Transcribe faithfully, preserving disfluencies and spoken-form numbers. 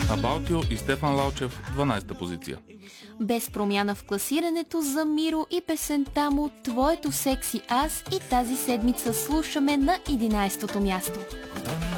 Абалтио и Стефан Лалчев, дванадесета позиция. Без промяна в класирането за Миро и песента му "Твоето секси аз" и тази седмица слушаме на единадесетото място.